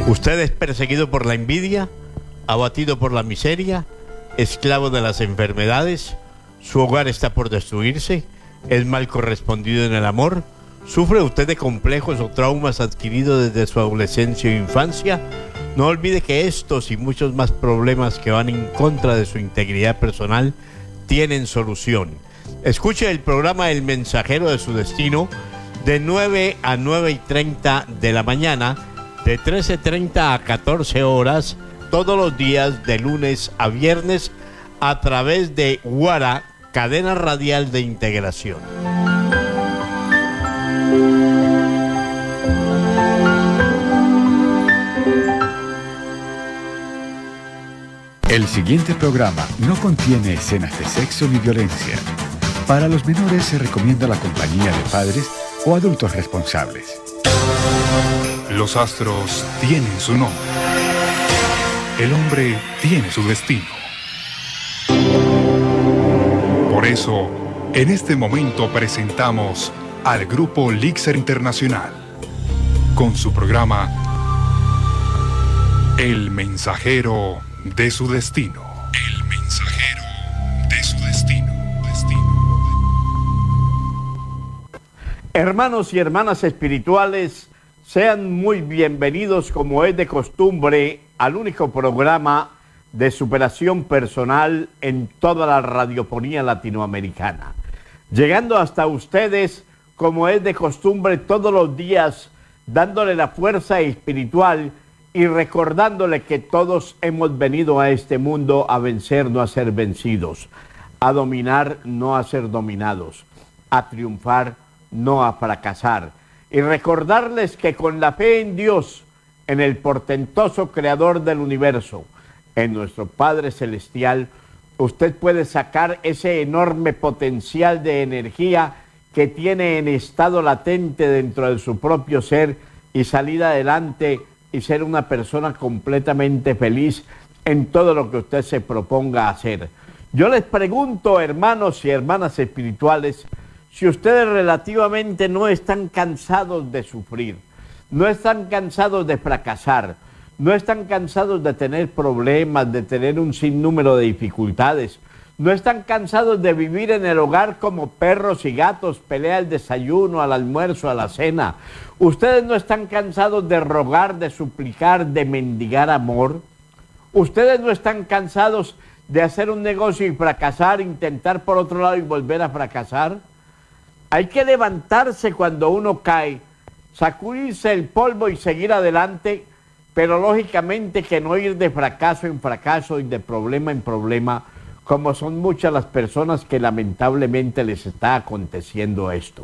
Usted es perseguido por la envidia, abatido por la miseria, esclavo de las enfermedades, su hogar está por destruirse, es mal correspondido en el amor, sufre usted de complejos o traumas adquiridos desde su adolescencia o infancia. No olvide que estos y muchos más problemas que van en contra de su integridad personal tienen solución. Escuche el programa El Mensajero de su Destino de 9 a 9:30 de la mañana, de 13:30 a 14 horas, todos los días de lunes a viernes a través de Guara, cadena radial de integración. El siguiente programa no contiene escenas de sexo ni violencia. Para los menores se recomienda la compañía de padres o adultos responsables. Los astros tienen su nombre. El hombre tiene su destino. Por eso, en este momento presentamos al grupo Lixer Internacional con su programa El Mensajero de su Destino. El Mensajero de su Destino. Hermanos y hermanas espirituales, sean muy bienvenidos, como es de costumbre, al único programa de superación personal en toda la radiofonía latinoamericana. Llegando hasta ustedes, como es de costumbre, todos los días, dándole la fuerza espiritual y recordándole que todos hemos venido a este mundo a vencer, no a ser vencidos, a dominar, no a ser dominados, a triunfar, no a fracasar. Y recordarles que con la fe en Dios, en el portentoso creador del universo, en nuestro Padre Celestial, usted puede sacar ese enorme potencial de energía que tiene en estado latente dentro de su propio ser y salir adelante y ser una persona completamente feliz en todo lo que usted se proponga hacer. Yo les pregunto, hermanos y hermanas espirituales, si ustedes relativamente no están cansados de sufrir, no están cansados de fracasar, no están cansados de tener problemas, de tener un sinnúmero de dificultades, no están cansados de vivir en el hogar como perros y gatos, pelea al desayuno, al almuerzo, a la cena. Ustedes no están cansados de rogar, de suplicar, de mendigar amor. Ustedes no están cansados de hacer un negocio y fracasar, intentar por otro lado y volver a fracasar. Hay que levantarse cuando uno cae, sacudirse el polvo y seguir adelante, pero lógicamente que no ir de fracaso en fracaso y de problema en problema, como son muchas las personas que lamentablemente les está aconteciendo esto.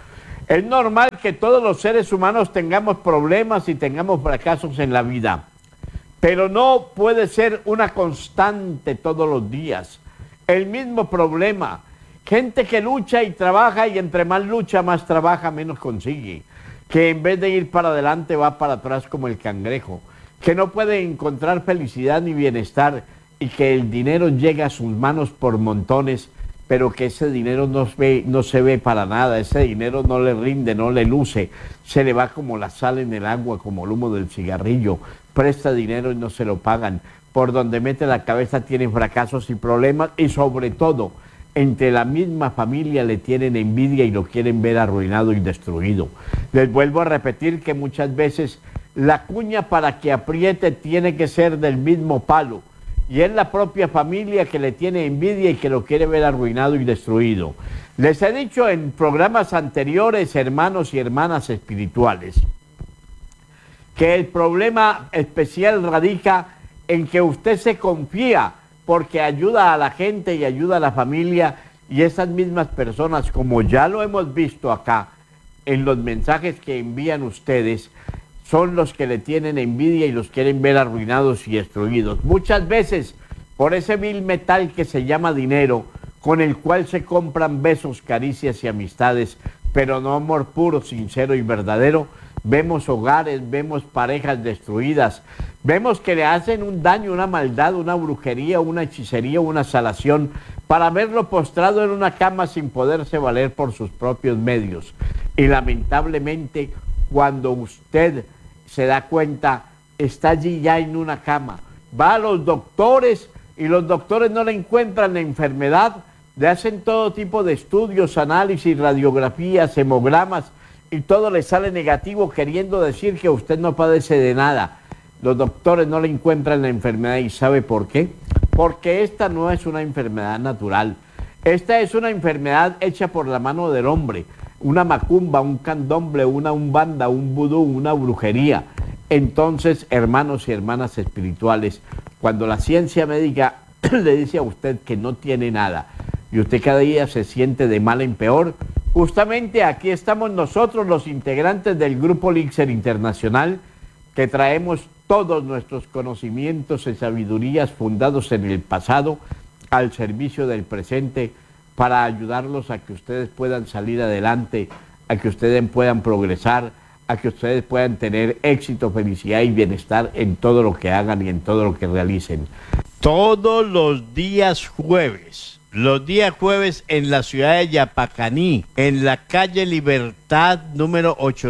Es normal que todos los seres humanos tengamos problemas y tengamos fracasos en la vida, pero no puede ser una constante todos los días. El mismo problema. Gente que lucha y trabaja y entre más lucha, más trabaja, menos consigue. Que en vez de ir para adelante va para atrás como el cangrejo. Que no puede encontrar felicidad ni bienestar y que el dinero llega a sus manos por montones, pero que ese dinero no se ve para nada, ese dinero no le rinde, no le luce, se le va como la sal en el agua, como el humo del cigarrillo, presta dinero y no se lo pagan. Por donde mete la cabeza tiene fracasos y problemas y sobre todo, entre la misma familia le tienen envidia y lo quieren ver arruinado y destruido. Les vuelvo a repetir que muchas veces la cuña para que apriete tiene que ser del mismo palo. Y es la propia familia que le tiene envidia y que lo quiere ver arruinado y destruido. Les he dicho en programas anteriores, hermanos y hermanas espirituales, que el problema especial radica en que usted se confía porque ayuda a la gente y ayuda a la familia, y esas mismas personas, como ya lo hemos visto acá en los mensajes que envían ustedes, son los que le tienen envidia y los quieren ver arruinados y destruidos. Muchas veces por ese vil metal que se llama dinero, con el cual se compran besos, caricias y amistades, pero no amor puro, sincero y verdadero. Vemos hogares, vemos parejas destruidas, vemos que le hacen un daño, una maldad, una brujería, una hechicería, una salación, para verlo postrado en una cama sin poderse valer por sus propios medios. Y lamentablemente, cuando usted se da cuenta está allí ya en una cama. Va a los doctores y los doctores no le encuentran la enfermedad, le hacen todo tipo de estudios, análisis, radiografías, hemogramas y todo le sale negativo, queriendo decir que usted no padece de nada. Los doctores no le encuentran la enfermedad. ¿Y sabe por qué? Porque esta no es una enfermedad natural. Esta es una enfermedad hecha por la mano del hombre, una macumba, un candomble, una umbanda, un vudú, una brujería. Entonces, hermanos y hermanas espirituales, cuando la ciencia médica le dice a usted que no tiene nada y usted cada día se siente de mal en peor, justamente aquí estamos nosotros, los integrantes del Grupo Elixir Internacional, que traemos todos nuestros conocimientos y sabidurías fundados en el pasado al servicio del presente, para ayudarlos a que ustedes puedan salir adelante, a que ustedes puedan progresar, a que ustedes puedan tener éxito, felicidad y bienestar en todo lo que hagan y en todo lo que realicen. Todos los días jueves en la ciudad de Yapacaní, en la calle Libertad número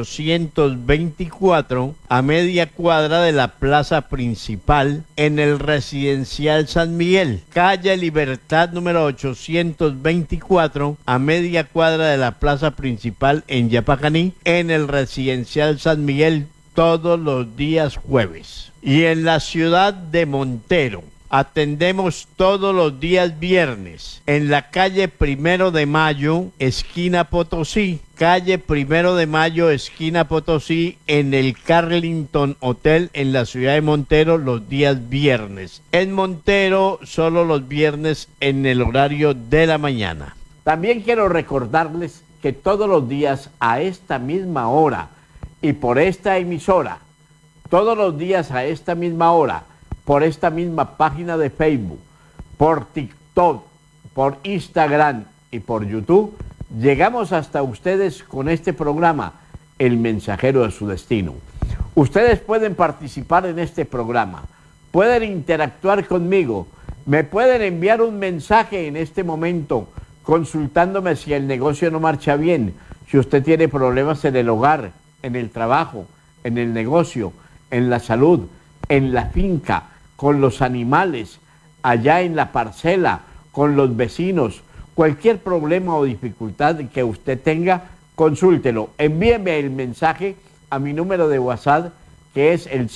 824, a media cuadra de la plaza principal, en el residencial San Miguel. Calle Libertad número 824, a media cuadra de la plaza principal en Yapacaní, en el residencial San Miguel, todos los días jueves. Y en la ciudad de Montero, atendemos todos los días viernes en la calle 1 de Mayo, esquina Potosí. Calle 1 de Mayo, esquina Potosí, en el Carlington Hotel en la ciudad de Montero, los días viernes. En Montero, solo los viernes en el horario de la mañana. También quiero recordarles que todos los días a esta misma hora y por esta emisora, todos los días a esta misma hora, por esta misma página de Facebook, por TikTok, por Instagram y por YouTube, llegamos hasta ustedes con este programa, El Mensajero de su Destino. Ustedes pueden participar en este programa, pueden interactuar conmigo, me pueden enviar un mensaje en este momento consultándome si el negocio no marcha bien, si usted tiene problemas en el hogar, en el trabajo, en el negocio, en la salud, en la finca, con los animales, allá en la parcela, con los vecinos, cualquier problema o dificultad que usted tenga, consúltelo. Envíeme el mensaje a mi número de WhatsApp, que es el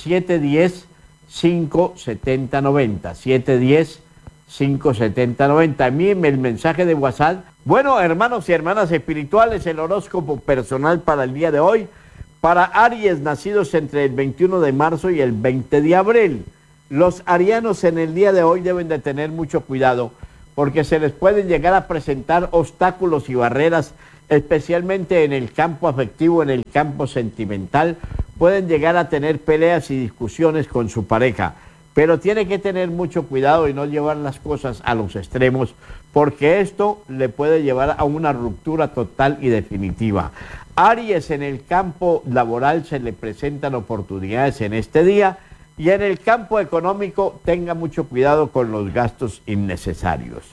710-570-90. 710-570-90. Envíeme el mensaje de WhatsApp. Bueno, hermanos y hermanas espirituales, el horóscopo personal para el día de hoy, para Aries, nacidos entre el 21 de marzo y el 20 de abril. Los arianos en el día de hoy deben de tener mucho cuidado, porque se les pueden llegar a presentar obstáculos y barreras, especialmente en el campo afectivo, en el campo sentimental. Pueden llegar a tener peleas y discusiones con su pareja, pero tiene que tener mucho cuidado y no llevar las cosas a los extremos, porque esto le puede llevar a una ruptura total y definitiva. Aries, en el campo laboral se le presentan oportunidades en este día, y en el campo económico tenga mucho cuidado con los gastos innecesarios.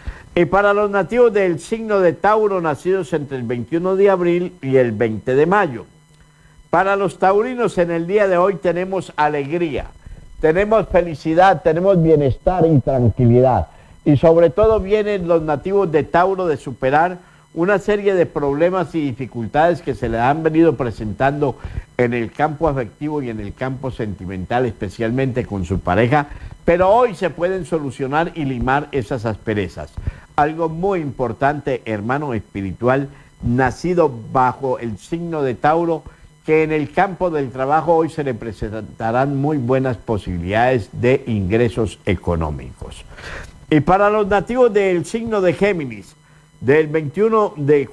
Y para los nativos del signo de Tauro, nacidos entre el 21 de abril y el 20 de mayo. Para los taurinos en el día de hoy tenemos alegría, tenemos felicidad, tenemos bienestar y tranquilidad. Y sobre todo vienen los nativos de Tauro de superar una serie de problemas y dificultades que se les han venido presentando en el campo afectivo y en el campo sentimental, especialmente con su pareja, pero hoy se pueden solucionar y limar esas asperezas. Algo muy importante, hermano espiritual, nacido bajo el signo de Tauro, que en el campo del trabajo hoy se le presentarán muy buenas posibilidades de ingresos económicos. Y para los nativos del signo de Géminis, del 21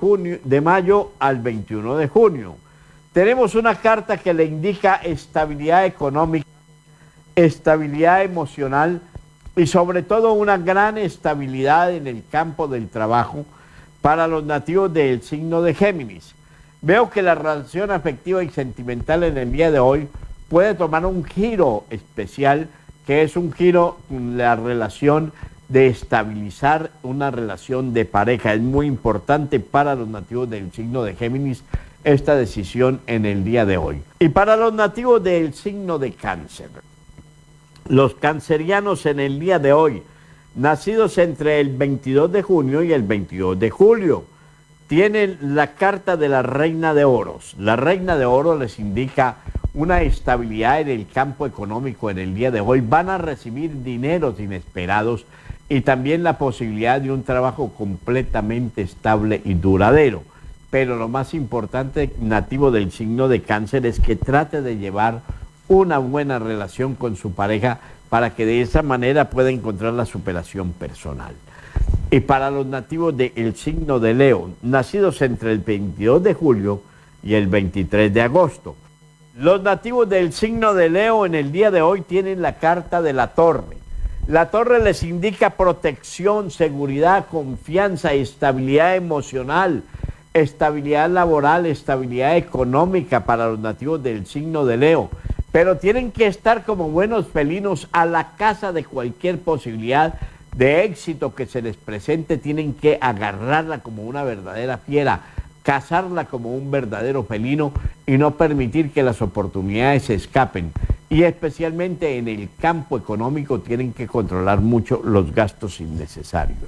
de mayo al 21 de junio. Tenemos una carta que le indica estabilidad económica, estabilidad emocional y sobre todo una gran estabilidad en el campo del trabajo para los nativos del signo de Géminis. Veo que la relación afectiva y sentimental en el día de hoy puede tomar un giro especial, que es un giro en la relación de estabilizar una relación de pareja. Es muy importante para los nativos del signo de Géminis esta decisión en el día de hoy. Y para los nativos del signo de Cáncer, los cancerianos en el día de hoy, nacidos entre el 22 de junio y el 22 de julio, tienen la carta de la Reina de Oros. La Reina de Oros les indica una estabilidad en el campo económico en el día de hoy. Van a recibir dineros inesperados y también la posibilidad de un trabajo completamente estable y duradero. Pero lo más importante, nativo del signo de Cáncer, es que trate de llevar una buena relación con su pareja para que de esa manera pueda encontrar la superación personal. Y para los nativos del signo de Leo, nacidos entre el 22 de julio y el 23 de agosto. Los nativos del signo de Leo en el día de hoy tienen la carta de la Torre. La Torre les indica protección, seguridad, confianza, estabilidad emocional, estabilidad laboral, estabilidad económica para los nativos del signo de Leo. Pero tienen que estar como buenos felinos a la caza de cualquier posibilidad de éxito que se les presente. Tienen que agarrarla como una verdadera fiera, cazarla como un verdadero felino y no permitir que las oportunidades se escapen. Y especialmente en el campo económico tienen que controlar mucho los gastos innecesarios.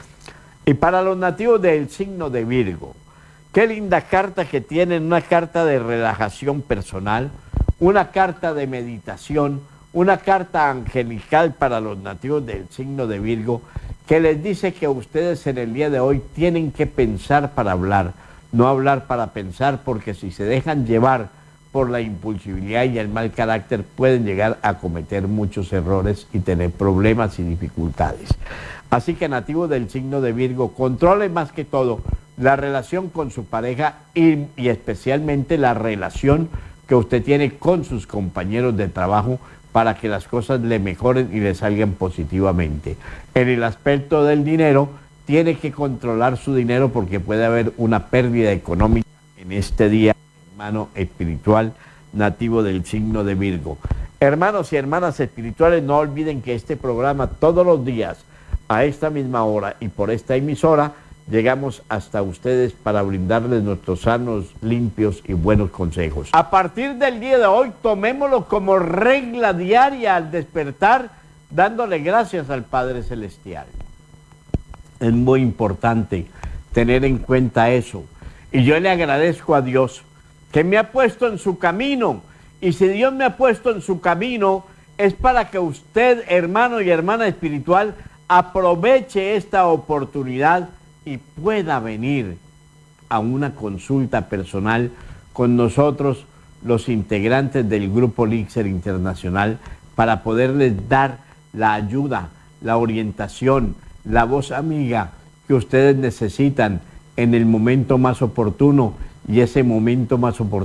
Y para los nativos del signo de Virgo, qué linda carta que tienen, una carta de relajación personal, una carta de meditación, una carta angelical para los nativos del signo de Virgo, que les dice que ustedes en el día de hoy tienen que pensar para hablar, no hablar para pensar, porque si se dejan llevar por la impulsividad y el mal carácter pueden llegar a cometer muchos errores y tener problemas y dificultades. Así que nativos del signo de Virgo, controlen más que todo la relación con su pareja y especialmente la relación que usted tiene con sus compañeros de trabajo para que las cosas le mejoren y le salgan positivamente. En el aspecto del dinero, tiene que controlar su dinero porque puede haber una pérdida económica en este día, hermano espiritual nativo del signo de Virgo. Hermanos y hermanas espirituales, no olviden que este programa todos los días a esta misma hora y por esta emisora llegamos hasta ustedes para brindarles nuestros sanos, limpios y buenos consejos. A partir del día de hoy, tomémoslo como regla diaria al despertar, dándole gracias al Padre Celestial. Es muy importante tener en cuenta eso. Y yo le agradezco a Dios que me ha puesto en su camino. Y si Dios me ha puesto en su camino, es para que usted, hermano y hermana espiritual, aproveche esta oportunidad y pueda venir a una consulta personal con nosotros, los integrantes del Grupo Lixer Internacional, para poderles dar la ayuda, la orientación, la voz amiga que ustedes necesitan en el momento más oportuno, y ese momento más oportuno